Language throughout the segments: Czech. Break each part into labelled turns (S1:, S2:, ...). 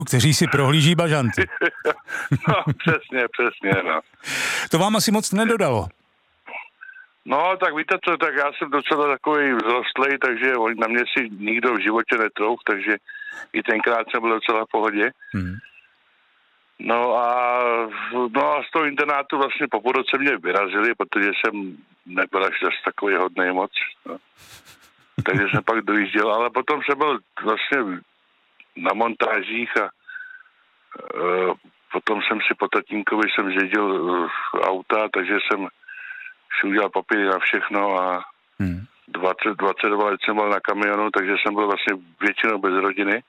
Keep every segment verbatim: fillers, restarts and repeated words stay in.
S1: kteří si prohlíží bažanty.
S2: No, přesně, přesně, no.
S1: To vám asi moc nedodalo.
S2: No, tak víte co, tak já jsem docela takový vzrostlej, takže na mě si nikdo v životě netrouf, takže i tenkrát jsem byl docela v pohodě. Hmm. No a, no a z toho internátu vlastně po půl roce mě vyrazili, protože jsem nebyl až zase takový hodnej moc. No. Takže jsem pak dojížděl, ale potom jsem byl vlastně na montážích a uh, potom jsem si po tatínkovi jsem zjedil uh, auta, takže jsem si udělal papíry na všechno a hmm. dvacet, dvacet dva let jsem byl na kamionu, takže jsem byl vlastně většinou bez rodiny.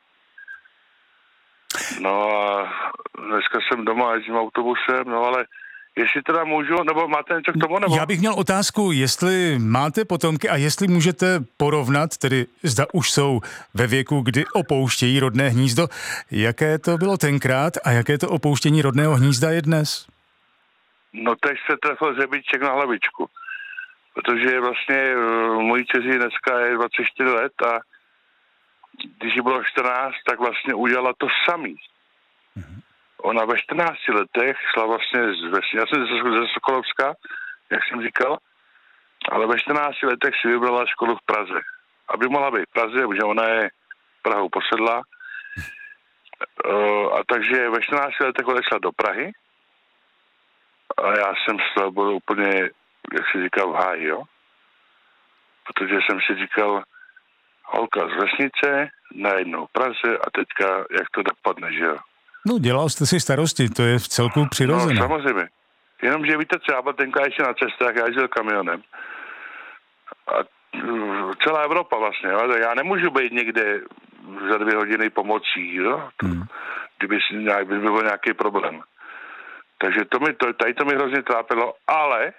S2: No a dneska jsem doma, jezdím autobusem, no ale jestli teda můžu, nebo máte něco k tomu? Nebo?
S1: Já bych měl otázku, jestli máte potomky a jestli můžete porovnat, tedy zda už jsou ve věku, kdy opouštějí rodné hnízdo, jaké to bylo tenkrát a jaké to opouštění rodného hnízda je dnes?
S2: No teď se trefil řebíček na hlavičku, protože vlastně uh, mojí dceři dneska je dvacet čtyři let a když jí bylo čtrnáct, tak vlastně udělala to samý. Mm-hmm. Ona ve čtrnácti letech šla vlastně z vesnice, já jsem ze Sokolovska, jak jsem říkal, ale ve čtrnácti letech si vybrala školu v Praze. Aby mohla být v Praze, protože ona je Prahou posedla. Uh, a takže ve čtrnácti letech odešla do Prahy a já jsem z toho byl úplně, jak se říkal, v háji, jo. Protože jsem si říkal, holka z vesnice, najednou v Praze a teďka, jak to dopadne, že jo.
S1: No, dělal jste si starosti, to je v celku přirozené.
S2: No, samozřejmě. Jenomže víte co, já byl tenkrát ještě na cestách, já jezdil kamionem. A celá Evropa vlastně, jo? Tak já nemůžu být někde za dvě hodiny pomocí, jo? Hmm. Kdyby, kdyby byl nějaký problém. Takže to mi, to, tady to mi hrozně trápilo, ale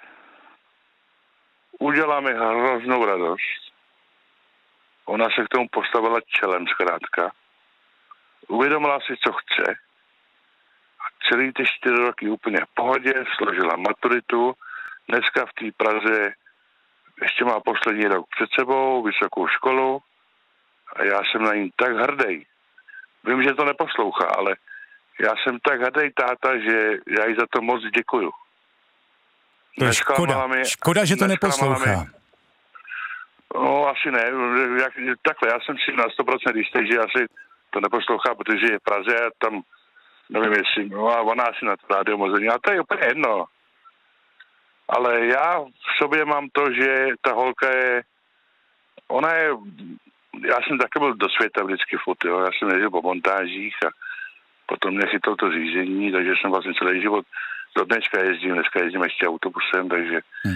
S2: udělá mi hroznou radost. Ona se k tomu postavila čelem zkrátka. Uvědomila si, co chce. A celý ty čtyři roky úplně v pohodě, složila maturitu. Dneska v té Praze ještě má poslední rok před sebou, vysokou školu. A já jsem na ní tak hrdý. Vím, že to neposlouchá, ale já jsem tak hrdý táta, že já jí za to moc děkuju.
S1: To je škoda. Mě, škoda, že to neposlouchá. Mě,
S2: no asi ne. Jak, takhle, já jsem si na sto procent jistý, že asi to neposlouchá, protože je v Praze a tam, nevím jestli, no a ona asi na to rádio moc není, a to je úplně jedno. Ale já v sobě mám to, že ta holka je, ona je, já jsem taky byl do světa vždycky furt, jo, já jsem jezdil po montážích a potom mě chytlo to řízení, takže jsem vlastně celý život, do dneška jezdím, dneska jezdím ještě autobusem, takže, hmm.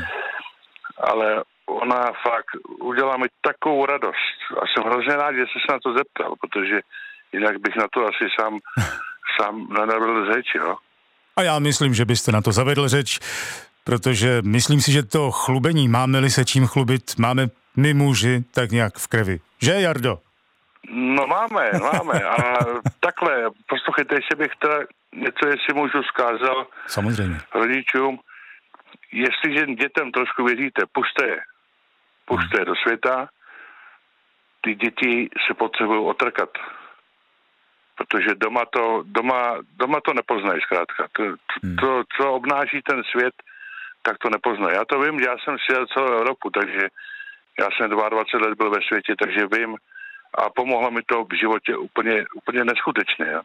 S2: ale ona fakt udělala mi takovou radost a jsem hrozně rád, že jsi se na to zeptal, protože jinak bych na to asi sám, sám nenavedl řeč, jo.
S1: A já myslím, že byste na to zavedl řeč, protože myslím si, že to chlubení, máme-li se čím chlubit, máme my muži tak nějak v krvi. Že, Jardo?
S2: No máme, máme. A takhle, poslouchejte, jestli bych teda něco, jestli můžu zkázal
S1: samozřejmě
S2: rodičům, jestliže dětem trošku věříte, puste je. Puste je do světa, ty děti se potřebují otrkat. Protože doma to, doma, doma to nepoznají zkrátka. To, to, co obnáší ten svět, tak to nepoznají. Já to vím, já jsem sjel celou Evropu, takže já jsem dvacet dva let byl ve světě, takže vím a pomohlo mi to v životě úplně, úplně neskutečně. Jo.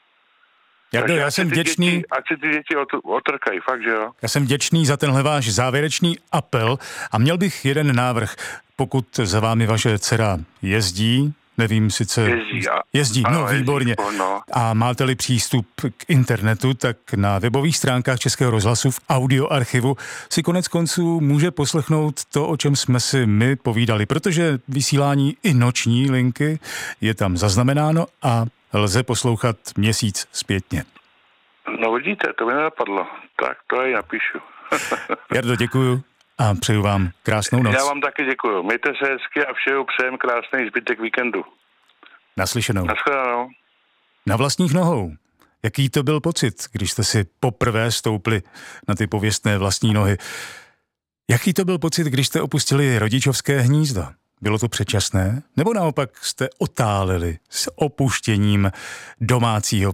S1: Jardo, já jsem vděčný...
S2: Děti, ať si ty děti otrkají, fakt, že jo?
S1: Já jsem vděčný za tenhle váš závěrečný apel a měl bych jeden návrh. Pokud za vámi vaše dcera jezdí, nevím sice...
S2: Jezdí, a...
S1: Jezdí, no ano, výborně.
S2: Jezdí, no.
S1: A máte-li přístup k internetu, tak na webových stránkách Českého rozhlasu v audioarchivu si konec konců může poslechnout to, o čem jsme si my povídali, protože vysílání i noční linky je tam zaznamenáno a lze poslouchat měsíc zpětně.
S2: No vidíte, to mi nenapadlo. Tak to je napíšu.
S1: Jardo, děkuju a přeju vám krásnou noc.
S2: Já vám taky děkuju. Mějte se hezky a všeho přejem krásný zbytek víkendu.
S1: Naslyšenou.
S2: Naschledanou.
S1: Na vlastních nohou. Jaký to byl pocit, když jste si poprvé stoupli na ty pověstné vlastní nohy? Jaký to byl pocit, když jste opustili rodičovské hnízdo? Bylo to předčasné? Nebo naopak jste otáleli s opuštěním domácího